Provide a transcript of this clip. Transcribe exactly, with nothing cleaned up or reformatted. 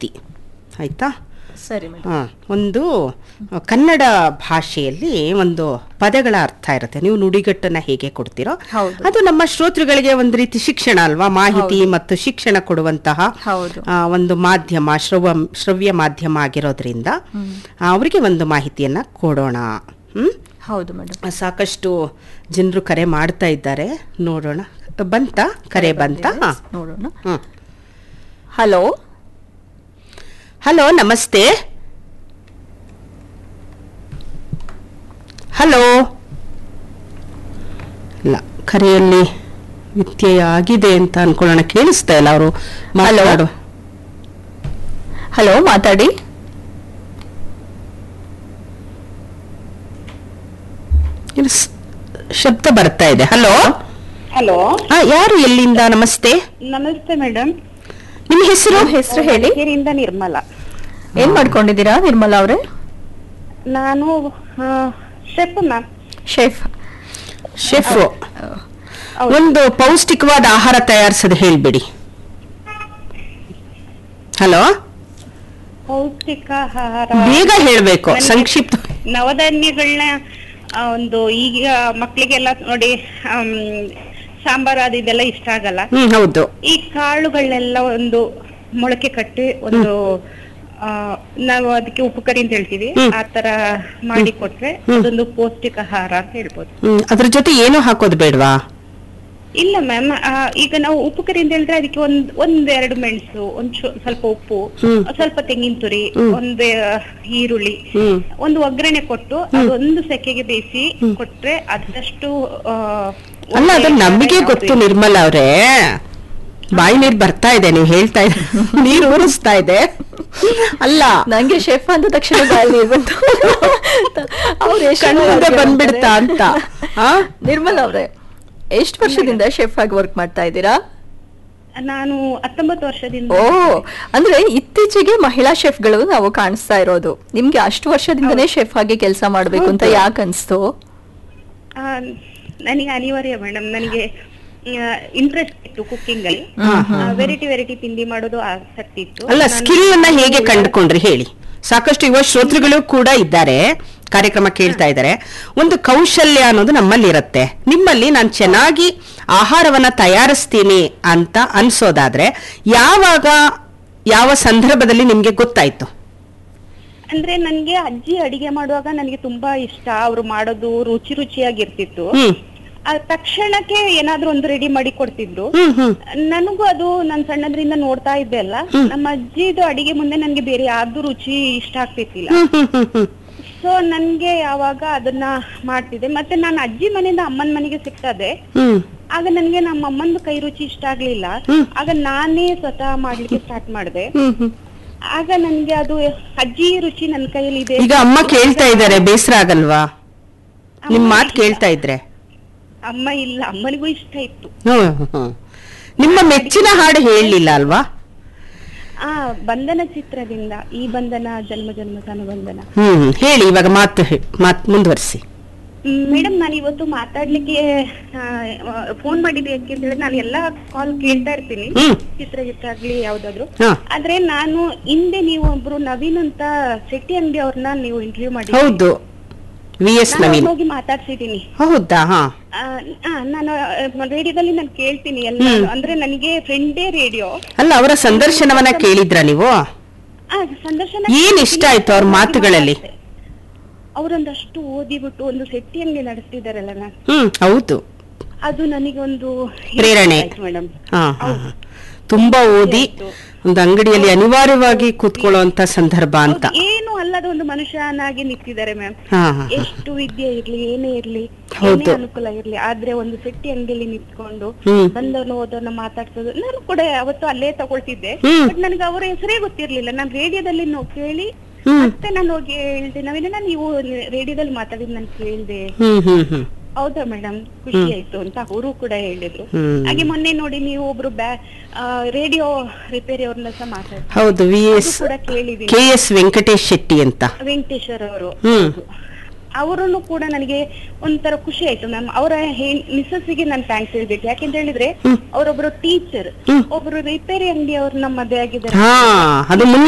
ಮಾಹಿತಿ ಆಯ್ತಾ. ಸರಿ ಮೇಡಮ್. ಹಾಂ, ಒಂದು ಕನ್ನಡ ಭಾಷೆಯಲ್ಲಿ ಒಂದು ಪದಗಳ ಅರ್ಥ ಇರುತ್ತೆ. ನೀವು ನುಡಿಗಟ್ಟನ್ನು ಹೇಗೆ ಕೊಡ್ತೀರೋ ಅದು ನಮ್ಮ ಶ್ರೋತೃಗಳಿಗೆ ಒಂದು ರೀತಿ ಶಿಕ್ಷಣ ಅಲ್ವಾ, ಮಾಹಿತಿ ಮತ್ತು ಶಿಕ್ಷಣ ಕೊಡುವಂತಹ ಒಂದು ಮಾಧ್ಯಮ, ಶ್ರವ ಶ್ರವ್ಯ ಮಾಧ್ಯಮ ಆಗಿರೋದ್ರಿಂದ ಅವರಿಗೆ ಒಂದು ಮಾಹಿತಿಯನ್ನ ಕೊಡೋಣ. ಹ್ಮ್, ಹೌದು ಮೇಡಮ್. ಸಾಕಷ್ಟು ಜನರು ಕರೆ ಮಾಡ್ತಾ ಇದ್ದಾರೆ, ನೋಡೋಣ. ಬಂತ ಕರೆ ಬಂತ ನೋಡೋಣ. ಹಲೋ ಹಲೋ ನಮಸ್ತೆ. ಹಲೋ, ಇಲ್ಲ ಕರೆಯಲ್ಲಿ ವ್ಯತ್ಯಯ ಆಗಿದೆ ಅಂತ ಅನ್ಕೊಳ್ಳೋಣ. ಕೇಳಿಸ್ತಾ ಇಲ್ಲ ಅವರು ಮಾತಾಡೋ. ಹಲೋ, ಮಾತಾಡಿ. ಶಬ್ದ ಬರ್ತಾ ಇದೆ. ಹಲೋ ಹಲೋ, ಯಾರು, ಎಲ್ಲಿಂದ? ನಮಸ್ತೆ. ನಮಸ್ತೆ ಮೇಡಮ್. ನಿಮ್ಮ ಹೆಸರು? ಹೆಸರು ಹೇಳಿ. ನಿರ್ಮಲಾ. ಏನ್ ಮಾಡ್ಕೊಂಡಿದ್ದೀರಾ ನಿರ್ಮಲಾ ಅವ್ರೆ? ನಾನು ಶೆಫ್ ಮ್ಯಾಮ್. ಶೆಫ್ ಶೆಫ್ ಒಂದು ಪೌಷ್ಟಿಕವಾದ ಆಹಾರ ತಯಾರಿಸೋದು ಹೇಳ್ಬಿಡಿ. ಹಲೋ, ಪೌಷ್ಟಿಕ ಆಹಾರ ಬೇಗ ಹೇಳ್ಬೇಕು, ಸಂಕ್ಷಿಪ್ತ. ನವಧಾನ್ಯಗಳನ್ನ ಒಂದು ಈಗ ಮಕ್ಳಿಗೆಲ್ಲ ನೋಡಿ ಸಾಂಬಾರು ಅದು ಇದೆಲ್ಲ ಇಷ್ಟ ಆಗಲ್ಲ. ಹೌದು. ಈ ಕಾಳುಗಳನ್ನೆಲ್ಲ ಒಂದು ಮೊಳಕೆ ಕಟ್ಟಿ ಒಂದು ನಾವು ಅದಕ್ಕೆ ಉಪ್ಪು ಕರಿ ಅಂತ ಹೇಳ್ತೀವಿ, ಆ ತರ ಮಾಡಿ ಕೊಟ್ರೆ ಅದೊಂದು ಪೌಷ್ಟಿಕ ಆಹಾರ ಅಂತ ಹೇಳ್ಬೋದು. ಅದ್ರ ಜೊತೆ ಏನು ಹಾಕೋದು ಬೇಡವಾ? ಇಲ್ಲ ಮ್ಯಾಮ್, ಈಗ ನಾವು ಉಪ್ಪು ಕರಿ ಅಂತ ಹೇಳಿದ್ರೆ ಅದಕ್ಕೆ ಒಂದ್ ಒಂದೆರಡು ಮೆಣಸು, ಒಂದ್ ಸ್ವಲ್ಪ ಉಪ್ಪು, ಸ್ವಲ್ಪ ತೆಂಗಿನ ತುರಿ, ಒಂದು ಈರುಳ್ಳಿ, ಒಂದು ಒಗ್ಗರಣೆ ಕೊಟ್ಟು ಅದೊಂದು ಸೆಕೆಗೆ ಬೇಯಿಸಿ ಕೊಟ್ರೆ ಅದಷ್ಟು. ಅಲ್ಲ, ಅದು ನಮಗೆ ಗೊತ್ತು ನಿರ್ಮಲಾ ಅವ್ರೆ, ಬಾಯಿ ನೀರು ಬರ್ತಾ ಇದೆ ನೀವು ಹೇಳ್ತಾ ಇದ್ರೆ, ನೀರು ಊರಿಸ್ತಾ ಇದೆ. ಅಲ್ಲ, ನಂಗೆ ಶೆಫ್ ಅಂದ ತಕ್ಷಣ ಬಾಯಿ ನೀರು ಬಂತು, ಅವ್ರು ಬಂದ್ಬಿಡ್ತಾ ಅಂತ. ನಿರ್ಮಲಾ ಅವ್ರೆ, ಎಷ್ಟು ವರ್ಷದಿಂದ ಶೆಫ್ ಆಗಿ ವರ್ಕ್ ಮಾಡ್ತಾ ಇದ್ದೀರಾ? ನಾನು ಹತ್ತೊಂಬತ್ತು ವರ್ಷದಿಂದ. ಓ, ಅಂದ್ರೆ ಇತ್ತೀಚೆಗೆ ಮಹಿಳಾ ಶೆಫ್ಗಳು ನಾವು ಕಾಣಿಸ್ತಾ ಇರೋದು. ನಿಮ್ಗೆ ಅಷ್ಟು ವರ್ಷದಿಂದನೇ ಶೆಫ್ ಆಗಿ ಕೆಲಸ ಮಾಡ್ಬೇಕು ಅಂತ ಯಾಕೆ ಅನ್ಸ್ತು? ನನಗೆ ಅನಿವಾರ್ಯ ಮೇಡಮ್, ನನಗೆ ಇಂಟ್ರೆಸ್ಟ್ ಇತ್ತು ಕುಕ್ಕಿಂಗ್ ಅಲ್ಲಿ. ವೆರೈಟಿ ವೆರೈಟಿ ತಿಂಡಿ ಮಾಡೋದು ಆಸಕ್ತಿ ಇತ್ತು. ಅಲ್ಲ, ಸ್ಕಿಲ್ ಅನ್ನ ಹೇಗೆ ಕಂಡುಕೊಂಡ್ರಿ ಹೇಳಿ? ಸಾಕಷ್ಟು ಯುವ ಶ್ರೋತೃಗಳು ಕೂಡ ಇದ್ದಾರೆ, ಕಾರ್ಯಕ್ರಮ ಕೇಳ್ತಾ ಇದ್ದಾರೆ. ಒಂದು ಕೌಶಲ್ಯ ಅನ್ನೋದು ನಮ್ಮಲ್ಲಿ ಇರುತ್ತೆ. ನಿಮ್ಮಲ್ಲಿ ನಾನು ಚೆನ್ನಾಗಿ ಆಹಾರವನ್ನ ತಯಾರಿಸ್ತೀನಿ ಅಂತ ಅನ್ಸೋದಾದ್ರೆ ಯಾವಾಗ, ಯಾವ ಸಂದರ್ಭದಲ್ಲಿ ನಿಮ್ಗೆ ಗೊತ್ತಾಯ್ತು? ಅಂದ್ರೆ ನನ್ಗೆ ಅಜ್ಜಿ ಅಡಿಗೆ ಮಾಡುವಾಗ ನನಗೆ ತುಂಬಾ ಇಷ್ಟ, ಅವ್ರು ಮಾಡೋದು ರುಚಿ ರುಚಿಯಾಗಿರ್ತಿತ್ತು. ತಕ್ಷಣಕ್ಕೆ ಏನಾದ್ರೂ ಒಂದು ರೆಡಿ ಮಾಡಿ ಕೊಡ್ತಿದ್ರು. ನನಗೂ ಅದು ನಾನ್ ಸಣ್ಣದ್ರಿಂದ ನೋಡ್ತಾ ಇದ್ದೆ ಅಲ್ಲ, ನಮ್ಮ ಅಜ್ಜಿದು ಅಡಿಗೆ ಮುಂದೆ ನನ್ಗೆ ಬೇರೆ ಯಾವ್ದು ರುಚಿ ಇಷ್ಟ ಆಗ್ತಿರ್ಲಿಲ್ಲ. ಸೊ ನನ್ಗೆ ಯಾವಾಗ ಅದನ್ನ ಮಾಡ್ತಿದ್ದೆ. ಮತ್ತೆ ನಾನು ಅಜ್ಜಿ ಮನೆಯಿಂದ ಅಮ್ಮನ ಮನೆಗೆ ಸಿಗ್ತದೆ, ಆಗ ನನ್ಗೆ ನಮ್ಮ ಅಮ್ಮಂದು ಕೈ ರುಚಿ ಇಷ್ಟ ಆಗ್ಲಿಲ್ಲ. ಆಗ ನಾನೇ ಸ್ವತಃ ಮಾಡ್ಲಿಕ್ಕೆ ಸ್ಟಾರ್ಟ್ ಮಾಡಿದೆ. ಆಗ ನನ್ಗೆ ಅದು ಅಜ್ಜಿ ರುಚಿ ನನ್ನ ಕೈಯಲ್ಲಿ ಇದೆ. ಈಗ ಅಮ್ಮ ಕೇಳ್ತಾ ಇದ್ದಾರೆ, ಬೇಸರ ಆಗಲ್ವಾ ನಿಮ್ ಮಾತು ಕೇಳ್ತಾ ಇದ್ರೆ? ಅಮ್ಮ ಇಲ್ಲ, ಅಮ್ಮನಿಗೂ ಇಷ್ಟ ಇತ್ತು. ನಿಮ್ಮ ಮೆಚ್ಚಿನ ಹಾಡು ಹೇಳಲಿಲ್ಲ ಅಲ್ವಾ? ಆ ಬಂಧನ ಚಿತ್ರದಿಂದ ಈ ಬಂಧನ ಜನ್ಮ ಜನ್ಮ ತಾನು ಬಂಧನ. ಹ್ಮ್, ಹೇಳಿ ಇವಾಗ ಮಾತು ಮಾತು ಮುಂದುವರಿಸಿ. ಮೇಡಮ್, ನಾನು ಇವತ್ತು ಮಾತಾಡ್ಲಿಕ್ಕೆ ಫೋನ್ ಮಾಡಿದ್ದೆ ಯಾಕೆಂದ್ರೆ ನಾನು ಎಲ್ಲಾ ಕಾಲ್ ಕೇಳ್ತಾ ಇರ್ತೀನಿ, ಚಿತ್ರಗೀತ ಆಗ್ಲಿ ಯಾವ್ದಾದ್ರು. ಆದ್ರೆ ನಾನು ಹಿಂದೆ ನೀವು ಒಬ್ರು ನವೀನ್ ಅಂತ ಶೆಟ್ಟಿ ಅಂಗಡಿ ಅವ್ರನ್ನ ನೀವು ಇಂಟರ್ವ್ಯೂ ಮಾಡಿ. ಹೌದು, ವಿ ಎಸ್ ನವೀನ್ ಹೋಗಿ ಮಾತಾಡ್ಸಿದೀನಿ. ಹೌದಾ? ನಾನು ರೇಡಿಯೋದಲ್ಲಿ ನಾನು ಕೇಳ್ತೀನಿ ಎಲ್ಲ, ಅಂದ್ರೆ ನನಗೆ ಫ್ರೆಂಡೇ ರೇಡಿಯೋ. ಅಲ್ಲ, ಅವರ ಸಂದರ್ಶನವನ್ನ ಕೇಳಿದ್ರ ನೀವು? ಸಂದರ್ಶನ ಏನ್ ಇಷ್ಟ ಆಯ್ತು ಅವ್ರ ಮಾತುಗಳಲ್ಲಿ? ಅವರೊಂದಷ್ಟು ಓದಿಬಿಟ್ಟು ಒಂದು ಶೆಟ್ಟಿ ಅಂಗಡಿ ನಡೆಸ್ತಿದಾರಲ್ಲ ಮ್ಯಾಮ್. ಹ್ಮ್, ಹೌದು, ಅದು ನನಗೆ ಒಂದು ಪ್ರೇರಣೆ ಮೇಡಮ್. ತುಂಬಾ ಓದಿ ಒಂದು ಅಂಗಡಿಯಲ್ಲಿ ಅನಿವಾರ್ಯವಾಗಿ ಕೂತ್ಕೊಳ್ಳುವಂತ ಸಂದರ್ಭ ಅಂತ ಏನು ಅಲ್ಲದ ಒಂದು ಮನುಷ್ಯನಾಗಿ ನಿಂತಿದ್ದಾರೆ ಮ್ಯಾಮ್. ಎಷ್ಟು ವಿದ್ಯೆ ಇರ್ಲಿ, ಏನೇ ಇರ್ಲಿ, ಏನೇ ಅನುಕೂಲ ಇರ್ಲಿ, ಆದ್ರೆ ಒಂದು ಶೆಟ್ಟಿ ಅಂಗಡಿಯಲ್ಲಿ ನಿಂತ್ಕೊಂಡು ಬಂದವನು ಹೋದವನ್ನ ಮಾತಾಡ್ಸೋದು. ನಾನು ಕೂಡ ಅವತ್ತು ಅಲ್ಲೇ ತಗೊಳ್ತಿದ್ದೆ, ಬಟ್ ನನಗೆ ಅವರ ಹೆಸರೇ ಗೊತ್ತಿರ್ಲಿಲ್ಲ. ನಾನು ರೇಡಿಯೋದಲ್ಲಿ ಕೇಳಿ ಮತ್ತೆ ನಾನು ಹೋಗಿ ಹೇಳ್ದೆ, ನವೀನ ನೀವು ರೇಡಿಯೋದಲ್ಲಿ ಮಾತಾಡಿದ್ ನಾನು ಕೇಳ್ದೆ. ಹೌದಾ ಮೇಡಮ್, ಖುಷಿ ಆಯ್ತು ಅಂತ ಅವರು ಕೂಡ ಹೇಳಿದ್ರು. ಹಾಗೆ ಮೊನ್ನೆ ನೋಡಿ ನೀವು ಒಬ್ರು ರೇಡಿಯೋ ರಿಪೇರಿ ಅವ್ರನ್ನ ಸಹ ಮಾತಾಡ್ತಾರೆ. ಹೌದು, ವಿ ಎಸ್ ಕೂಡ ಕೇಳಿದೀನಿ, ಕೆ ಎಸ್ ವೆಂಕಟೇಶ್ ಶೆಟ್ಟಿ ಅಂತ. ವೆಂಕಟೇಶ್ವರ ಅವರು ಅವರನ್ನು ಕೂಡ ನನಗೆ ಒಂಥರ ಖುಷಿ ಆಯ್ತು ಮ್ಯಾಮ್. ಅವರ ಮಿಸಸ್ಸಿಗೆ ನಾನು ಥ್ಯಾಂಕ್ಸ್ ಹೇಳ್ಬೇಕು. ಯಾಕೆಂತ ಹೇಳಿದ್ರೆ ಅವರೊಬ್ರು ಟೀಚರ್, ಒಬ್ರು ರಿಪೇರಿ ಅಂಗಡಿ ಅವ್ರು ನಮ್ಮ ಮದುವೆ ಆಗಿದ್ದಾರೆ.